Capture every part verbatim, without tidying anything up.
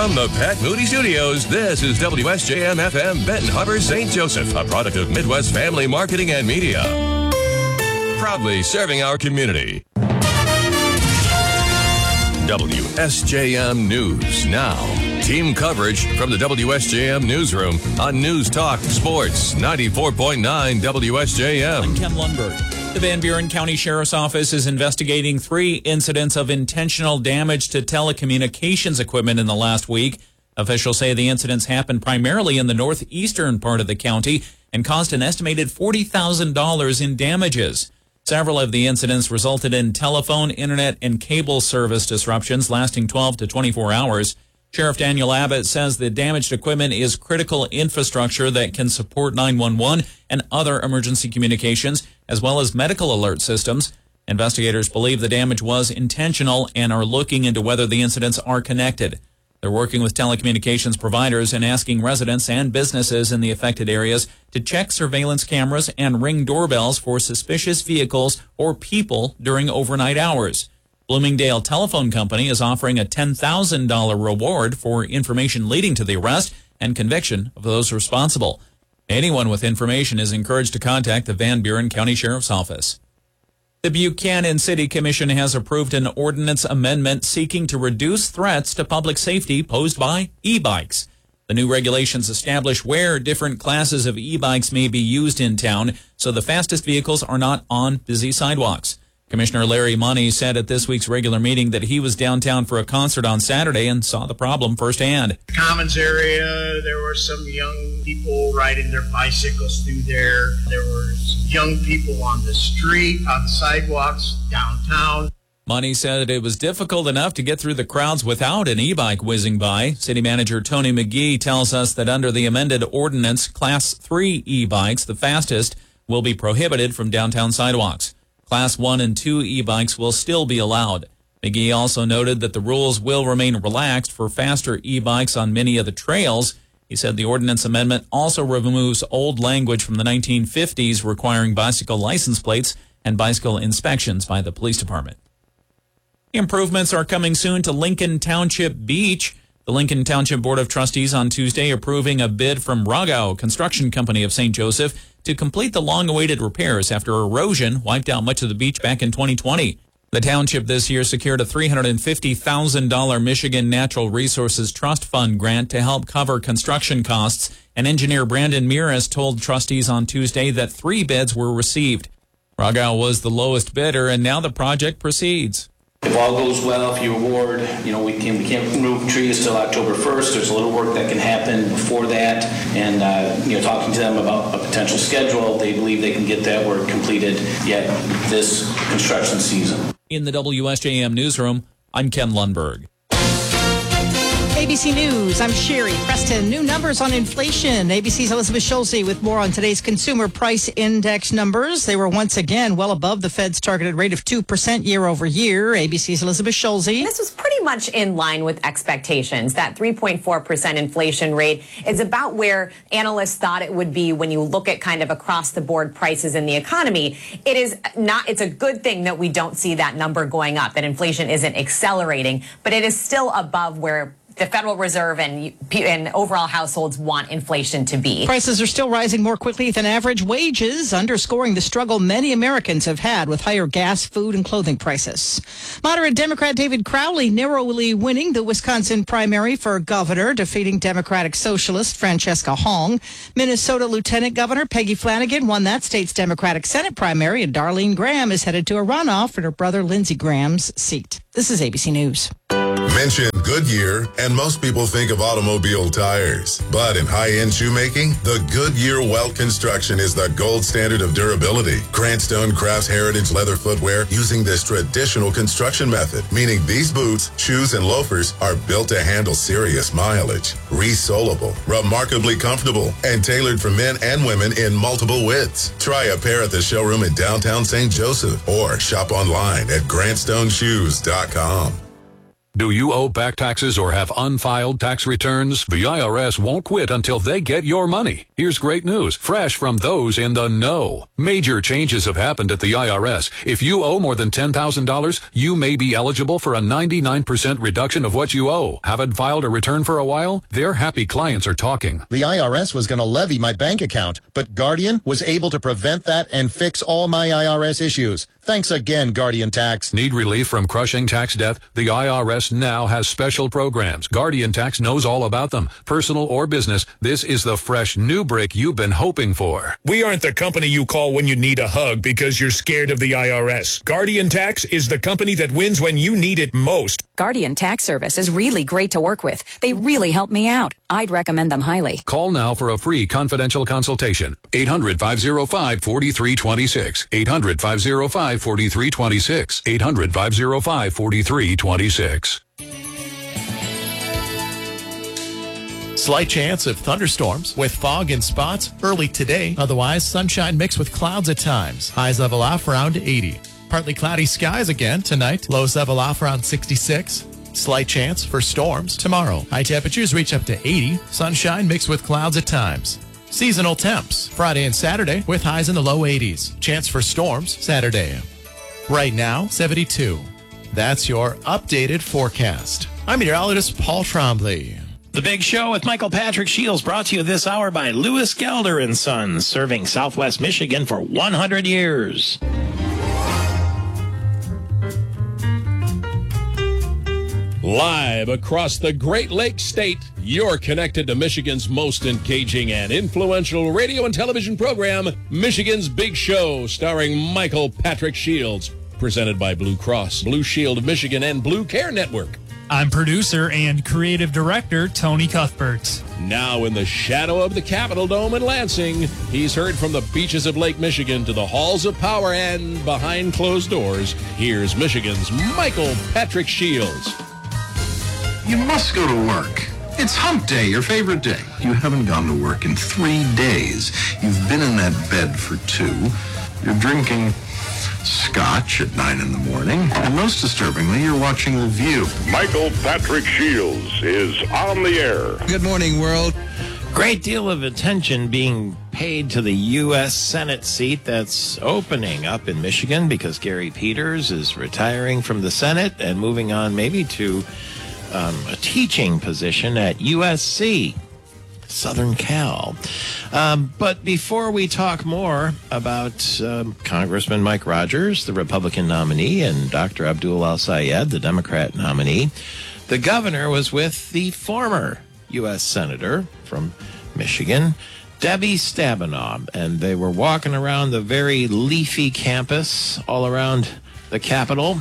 From the Pat Moody Studios, this is W S J M F M Benton Harbor, Saint Joseph, a product of Midwest Family Marketing and Media. Proudly serving our community. W S J M News now. Team coverage from the W S J M Newsroom on News Talk Sports ninety-four point nine W S J M. I'm Ken Lundberg. The Van Buren County Sheriff's Office is investigating three incidents of intentional damage to telecommunications equipment in the last week. Officials say the incidents happened primarily in the northeastern part of the county and caused an estimated forty thousand dollars in damages. Several of the incidents resulted in telephone, internet, and cable service disruptions lasting twelve to twenty-four hours. Sheriff Daniel Abbott says the damaged equipment is critical infrastructure that can support nine one one and other emergency communications, as well as medical alert systems. Investigators believe the damage was intentional and are looking into whether the incidents are connected. They're working with telecommunications providers and asking residents and businesses in the affected areas to check surveillance cameras and ring doorbells for suspicious vehicles or people during overnight hours. Bloomingdale Telephone Company is offering a ten thousand dollars reward for information leading to the arrest and conviction of those responsible. Anyone with information is encouraged to contact the Van Buren County Sheriff's Office. The Buchanan City Commission has approved an ordinance amendment seeking to reduce threats to public safety posed by e-bikes. The new regulations establish where different classes of e-bikes may be used in town, so the fastest vehicles are not on busy sidewalks. Commissioner Larry Money said at this week's regular meeting that he was downtown for a concert on Saturday and saw the problem firsthand. Commons area, there were some young people riding their bicycles through there. There were young people on the street, on the sidewalks, downtown. Money said it was difficult enough to get through the crowds without an e-bike whizzing by. City Manager Tony McGee tells us that under the amended ordinance, Class three e-bikes, the fastest, will be prohibited from downtown sidewalks. Class one and two e-bikes will still be allowed. McGee also noted that the rules will remain relaxed for faster e-bikes on many of the trails. He said the ordinance amendment also removes old language from the nineteen fifties requiring bicycle license plates and bicycle inspections by the police department. Improvements are coming soon to Lincoln Township Beach. The Lincoln Township Board of Trustees on Tuesday approving a bid from Ragau Construction Company of Saint Joseph to complete the long-awaited repairs after erosion wiped out much of the beach back in twenty twenty. The township this year secured a three hundred fifty thousand dollars Michigan Natural Resources Trust Fund grant to help cover construction costs, and engineer Brandon Meares told trustees on Tuesday that three bids were received. Ragau was the lowest bidder, and now the project proceeds. If all goes well, if you award, you know, we can we can't remove trees till October first. There's a little work that can happen before that, and uh, you know, talking to them about a potential schedule, they believe they can get that work completed yet this construction season. In the W S J M newsroom, I'm Ken Lundberg. A B C News, I'm Sherry Preston. New numbers on inflation. A B C's Elizabeth Schulze with more on today's Consumer Price Index numbers. They were once again well above the Fed's targeted rate of two percent year over year. A B C's Elizabeth Schulze. This was pretty much in line with expectations. That three point four percent inflation rate is about where analysts thought it would be when you look at kind of across the board prices in the economy. It is not, it's a good thing that we don't see that number going up, that inflation isn't accelerating, but it is still above where the Federal Reserve and, and overall households want inflation to be. Prices are still rising more quickly than average wages, underscoring the struggle many Americans have had with higher gas, food, and clothing prices. Moderate Democrat David Crowley narrowly winning the Wisconsin primary for governor, defeating Democratic Socialist Francesca Hong. Minnesota Lieutenant Governor Peggy Flanagan won that state's Democratic Senate primary, and Darlene Graham is headed to a runoff for her brother Lindsey Graham's seat. This is A B C News. Mention Goodyear, and most people think of automobile tires. But in high-end shoemaking, the Goodyear Welt Construction is the gold standard of durability. Grant Stone crafts heritage leather footwear using this traditional construction method, meaning these boots, shoes, and loafers are built to handle serious mileage. Resolable, remarkably comfortable, and tailored for men and women in multiple widths. Try a pair at the showroom in downtown Saint Joseph or shop online at grant stone shoes dot com. Do you owe back taxes or have unfiled tax returns? The I R S won't quit until they get your money. Here's great news, fresh from those in the know. Major changes have happened at the I R S. If you owe more than ten thousand dollars, you may be eligible for a ninety-nine percent reduction of what you owe. Haven't filed a return for a while? Their happy clients are talking. The I R S was going to levy my bank account, but Guardian was able to prevent that and fix all my I R S issues. Thanks again, Guardian Tax. Need relief from crushing tax debt? The I R S now has special programs. Guardian Tax knows all about them. Personal or business, this is the fresh new break you've been hoping for. We aren't the company you call when you need a hug because you're scared of the I R S. Guardian Tax is the company that wins when you need it most. Guardian Tax Service is really great to work with. They really help me out. I'd recommend them highly. Call now for a free confidential consultation. eight hundred, five oh five, four three two six. eight hundred, five oh five, four three two six. eight hundred, five oh five, four three two six. Slight chance of thunderstorms with fog in spots early today. Otherwise, sunshine mixed with clouds at times. Highs level off around eighty. Partly cloudy skies again tonight. Lows level off around sixty-six. Slight chance for storms tomorrow. High temperatures reach up to eighty. Sunshine mixed with clouds at times. Seasonal temps Friday and Saturday with highs in the low eighties. Chance for storms Saturday. Right now, seventy-two. That's your updated forecast. I'm meteorologist Paul Trombley. The Big Show with Michael Patrick Shields brought to you this hour by Lewis Gelder and Sons, serving Southwest Michigan for one hundred years. Live across the Great Lakes State, you're connected to Michigan's most engaging and influential radio and television program, Michigan's Big Show, starring Michael Patrick Shields. Presented by Blue Cross, Blue Shield of Michigan, and Blue Care Network. I'm producer and creative director Tony Cuthbert. Now in the shadow of the Capitol Dome in Lansing, he's heard from the beaches of Lake Michigan to the halls of power and behind closed doors. Here's Michigan's Michael Patrick Shields. You must go to work. It's hump day, your favorite day. You haven't gone to work in three days. You've been in that bed for two. You're drinking scotch at nine in the morning. And most disturbingly, you're watching The View. Michael Patrick Shields is on the air. Good morning, world. Great deal of attention being paid to the U S Senate seat that's opening up in Michigan because Gary Peters is retiring from the Senate and moving on maybe to um, a teaching position at U S C. Southern Cal. Um, but before we talk more about um, Congressman Mike Rogers, the Republican nominee, and Doctor Abdul El-Sayed, the Democrat nominee, the governor was with the former U S Senator from Michigan, Debbie Stabenow, and they were walking around the very leafy campus all around the Capitol.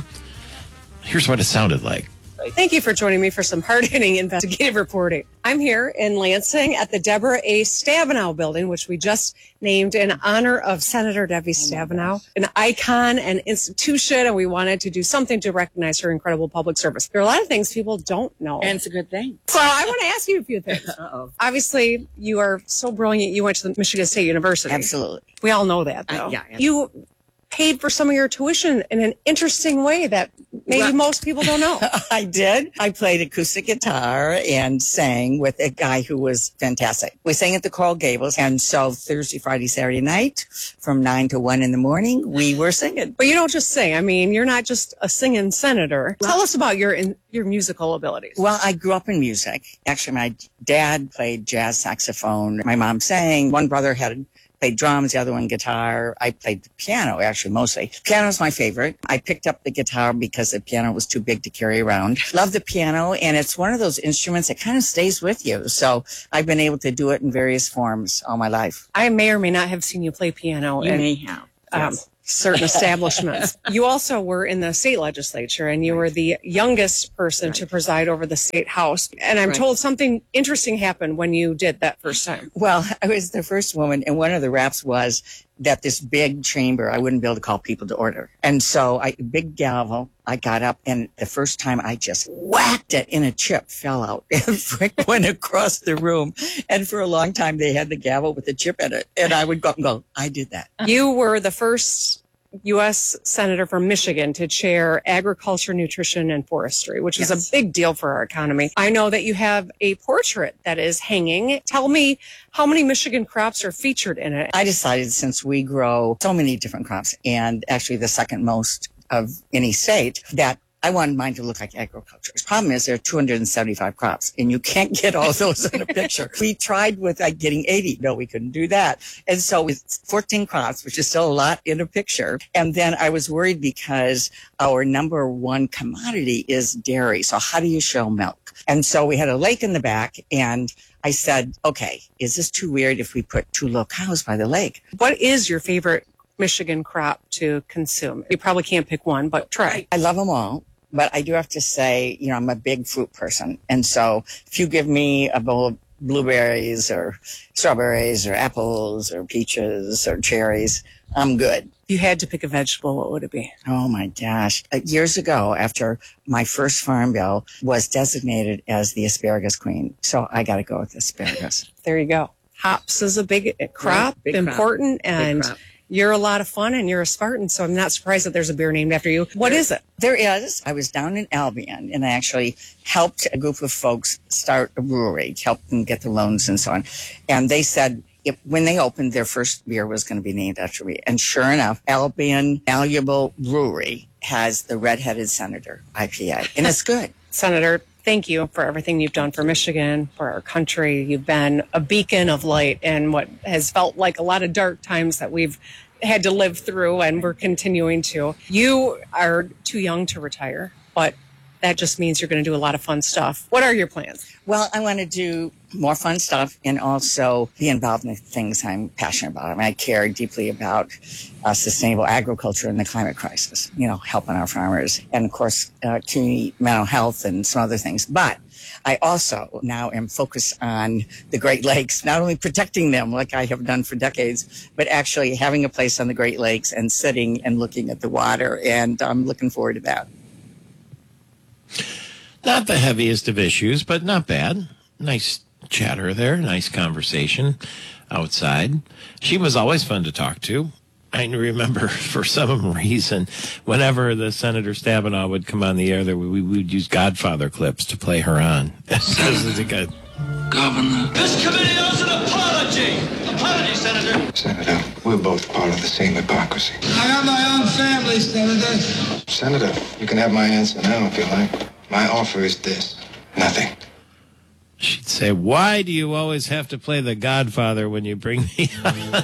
Here's what it sounded like. Thank you for joining me for some hard-hitting investigative reporting. I'm here in Lansing at the Deborah A. Stabenow building, which we just named in honor of Senator Debbie Stabenow, an icon and institution, and we wanted to do something to recognize her incredible public service. There are a lot of things people don't know. And it's a good thing. So I want to ask you a few things. Uh-oh. Obviously, you are so brilliant. You went to the Michigan State University. Absolutely. We all know that, though. Uh, yeah, yeah. You paid for some of your tuition in an interesting way that maybe Well, most people don't know. I did. I played acoustic guitar and sang with a guy who was fantastic. We sang at the Coral Gables, and so Thursday, Friday, Saturday night, from nine to one in the morning, we were singing. But you don't just sing. I mean, you're not just a singing senator. Tell us about your in, your musical abilities. Well, I grew up in music. Actually, my dad played jazz saxophone. My mom sang. One brother had played drums, the other one guitar. I played the piano, actually, mostly. Piano's my favorite. I picked up the guitar because the piano was too big to carry around. Love the piano, and it's one of those instruments that kind of stays with you. So I've been able to do it in various forms all my life. I may or may not have seen you play piano. You in, may have. Um, Yes. certain establishments. You also were in the state legislature, and you were the youngest person to preside over the state house. And I'm Right. told something interesting happened when you did that first time. Well, I was the first woman, and one of the raps was that this big chamber, I wouldn't be able to call people to order. And so I, big gavel, I got up, and the first time I just whacked it, and a chip fell out and frick went across the room. And for a long time, they had the gavel with the chip in it. And I would go up and go, I did that. You were the first U S Senator from Michigan to chair agriculture, nutrition, and forestry, which yes. is a big deal for our economy. I know that you have a portrait that is hanging. Tell me how many Michigan crops are featured in it. I decided, since we grow so many different crops, and actually the second most of any state, that I wanted mine to look like agriculture. The problem is there are two hundred seventy-five crops, and you can't get all those in a picture. We tried with like getting eighty. No, we couldn't do that. And so with fourteen crops, which is still a lot in a picture. And then I was worried because our number one commodity is dairy. So how do you show milk? And so we had a lake in the back, and I said, okay, is this too weird if we put two little cows by the lake? What is your favorite Michigan crop to consume? You probably can't pick one, but try. I love them all. But I do have to say, you know, I'm a big fruit person. And so if you give me a bowl of blueberries or strawberries or apples or peaches or cherries, I'm good. If you had to pick a vegetable, what would it be? Oh, my gosh. Uh, years ago, after my first farm bill was designated as the asparagus queen. So I got to go with asparagus. There you go. Hops is a big crop, yeah, big important, crop. and Big crop. You're a lot of fun, and you're a Spartan, so I'm not surprised that there's a beer named after you. What there, is it? There is. I was down in Albion, and I actually helped a group of folks start a brewery, helped them get the loans and so on. And they said if, when they opened, their first beer was going to be named after me. And sure enough, Albion Valuable Brewery has the Redheaded Senator I P A, and it's good. Senator, thank you for everything you've done for Michigan, for our country. You've been a beacon of light in what has felt like a lot of dark times that we've had to live through, and we're continuing to. You are too young to retire, but that just means you're going to do a lot of fun stuff. What are your plans? Well, I want to do more fun stuff and also be involved in the things I'm passionate about. I mean, I care deeply about uh, sustainable agriculture and the climate crisis, you know, helping our farmers, and, of course, uh, community mental health and some other things. But I also now am focused on the Great Lakes, not only protecting them like I have done for decades, but actually having a place on the Great Lakes and sitting and looking at the water. And I'm looking forward to that. Not the heaviest of issues, but not bad. Nice chatter there. Nice conversation outside. She was always fun to talk to. I remember for some reason, whenever the Senator Stabenow would come on the air, there we, we would use Godfather clips to play her on. Governor. This committee owes an apology. Apology, Senator. Senator, we're both part of the same hypocrisy. I got my own family, Senator. Senator, you can have my answer now if you like. My offer is this. Nothing. She'd say, why do you always have to play the Godfather when you bring me on?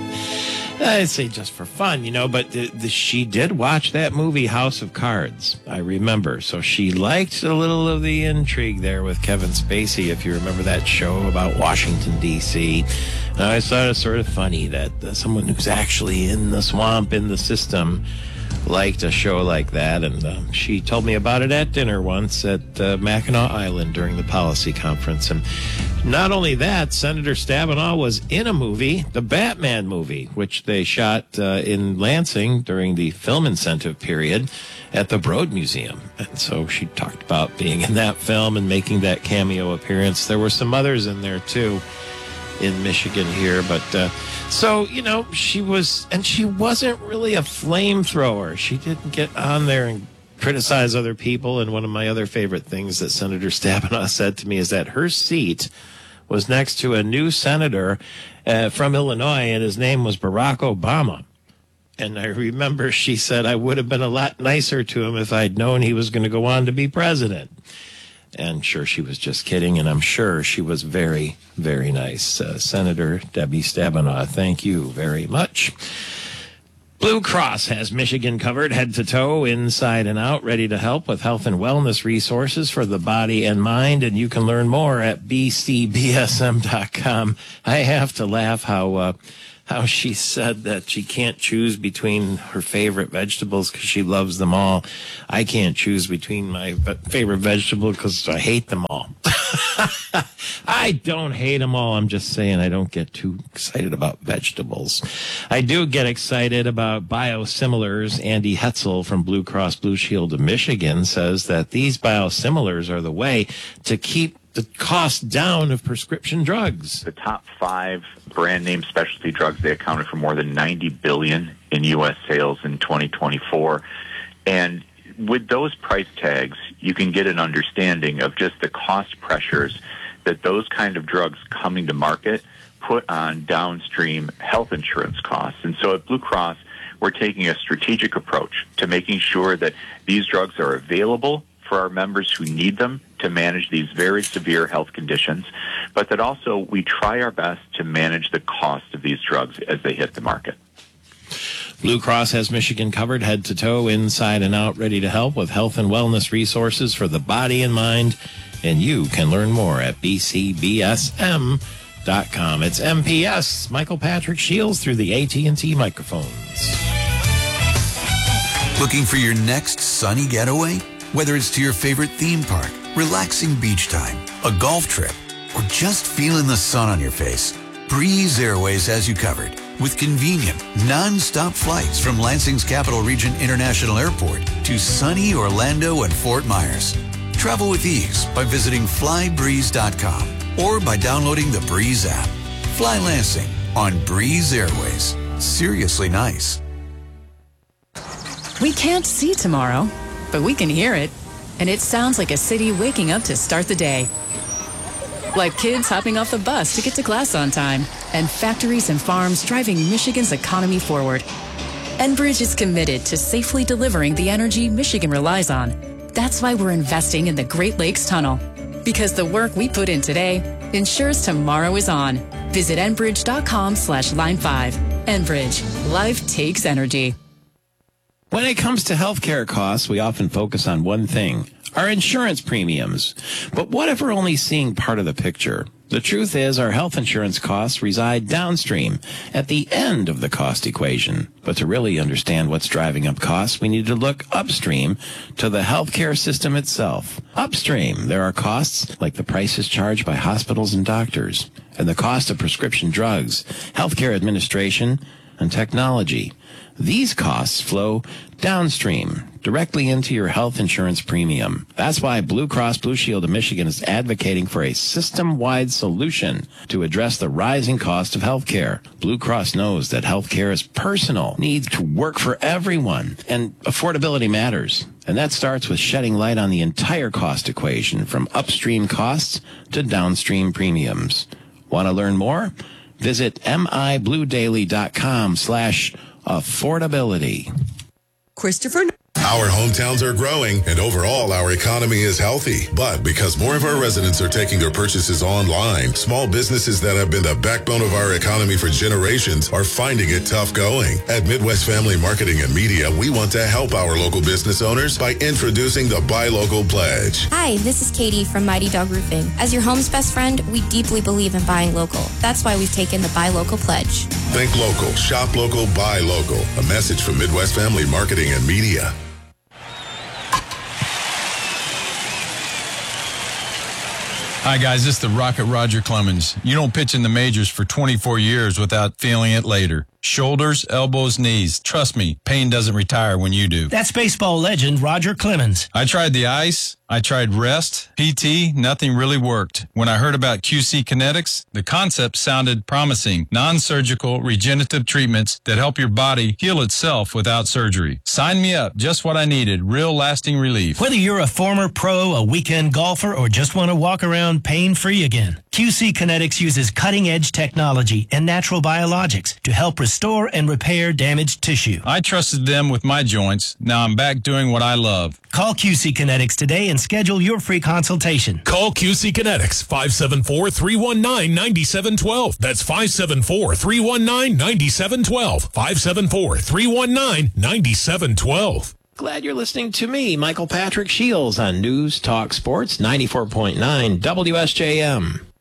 I'd say just for fun, you know, but the, the, she did watch that movie House of Cards, I remember. So she liked a little of the intrigue there with Kevin Spacey, if you remember that show about Washington, D C And I thought it was sort of funny that uh, someone who's actually in the swamp, in the system, liked a show like that. And um, she told me about it at dinner once at uh, Mackinac Island during the policy conference. And not only that, Senator Stabenow was in a movie, the Batman movie, which they shot uh, in Lansing during the film incentive period at the Broad Museum. And so she talked about being in that film and making that cameo appearance. There were some others in there, too, in Michigan here. But uh, so, you know, she was, and she wasn't really a flamethrower. She didn't get on there and criticize other people. And one of my other favorite things that Senator Stabenow said to me is that her seat was next to a new senator uh, from Illinois, and his name was Barack Obama. And I remember she said, I would have been a lot nicer to him if I'd known he was going to go on to be president. And sure, she was just kidding, and I'm sure she was very, very nice. Uh, Senator Debbie Stabenow, thank you very much. Blue Cross has Michigan covered head to toe, inside and out, ready to help with health and wellness resources for the body and mind. And you can learn more at b c b s m dot com. I have to laugh how uh, how she said that she can't choose between her favorite vegetables because she loves them all. I can't choose between my favorite vegetable because I hate them all. I don't hate them all. I'm just saying I don't get too excited about vegetables. I do get excited about biosimilars. Andy Hetzel from Blue Cross Blue Shield of Michigan says that these biosimilars are the way to keep the cost down of prescription drugs. The top five brand name specialty drugs, they accounted for more than ninety billion dollars in U S sales in twenty twenty-four. And with those price tags, you can get an understanding of just the cost pressures that those kind of drugs coming to market put on downstream health insurance costs. And so at Blue Cross, we're taking a strategic approach to making sure that these drugs are available for our members who need them to manage these very severe health conditions, but that also we try our best to manage the cost of these drugs as they hit the market. Blue Cross has Michigan covered head to toe, inside and out, ready to help with health and wellness resources for the body and mind. And you can learn more at b c b s m dot com. It's M P S. Michael Patrick Shields through the A T and T microphones. Looking for your next sunny getaway? Whether it's to your favorite theme park, relaxing beach time, a golf trip, or just feeling the sun on your face, Breeze Airways has you covered with convenient, non-stop flights from Lansing's Capital Region International Airport to sunny Orlando and Fort Myers. Travel with ease by visiting fly breeze dot com or by downloading the Breeze app. Fly Lansing on Breeze Airways. Seriously nice. We can't see tomorrow, but we can hear it. And it sounds like a city waking up to start the day. Like kids hopping off the bus to get to class on time, and factories and farms driving Michigan's economy forward. Enbridge is committed to safely delivering the energy Michigan relies on. That's why we're investing in the Great Lakes Tunnel. Because the work we put in today ensures tomorrow is on. Visit Enbridge.com slash line five. Enbridge. Life takes energy. When it comes to healthcare costs, we often focus on one thing, our insurance premiums. But what if we're only seeing part of the picture? The truth is our health insurance costs reside downstream at the end of the cost equation. But to really understand what's driving up costs, we need to look upstream to the healthcare system itself. Upstream, there are costs like the prices charged by hospitals and doctors, and the cost of prescription drugs, healthcare administration, and technology. These costs flow downstream, directly into your health insurance premium. That's why Blue Cross Blue Shield of Michigan is advocating for a system-wide solution to address the rising cost of health care. Blue Cross knows that health care is personal, needs to work for everyone, and affordability matters. And that starts with shedding light on the entire cost equation, from upstream costs to downstream premiums. Want to learn more? Visit mibluedaily.com slash affordability. Christopher. Our hometowns are growing, and overall, our economy is healthy. But because more of our residents are taking their purchases online, small businesses that have been the backbone of our economy for generations are finding it tough going. At Midwest Family Marketing and Media, we want to help our local business owners by introducing the Buy Local Pledge. Hi, this is Katie from Mighty Dog Roofing. As your home's best friend, we deeply believe in buying local. That's why we've taken the Buy Local Pledge. Think local, shop local, buy local. A message from Midwest Family Marketing and Media. Hi, guys. This is the Rocket Roger Clemens. You don't pitch in the majors for twenty-four years without feeling it later. Shoulders, elbows, knees. Trust me, pain doesn't retire when you do. That's baseball legend Roger Clemens. I tried the ice. I tried rest, P T, nothing really worked. When I heard about Q C Kinetics, the concept sounded promising. Non-surgical, regenerative treatments that help your body heal itself without surgery. Sign me up. Just what I needed. Real lasting relief. Whether you're a former pro, a weekend golfer, or just want to walk around pain-free again, Q C Kinetics uses cutting-edge technology and natural biologics to help restore and repair damaged tissue. I trusted them with my joints. Now I'm back doing what I love. Call Q C Kinetics today and schedule your free consultation. Call Q C Kinetics, five seven four, three one nine, nine seven one two. That's five seven four, three one nine, nine seven one two. five seven four, three one nine, nine seven one two. Glad you're listening to me, Michael Patrick Shields, on News Talk Sports ninety-four point nine W S J M.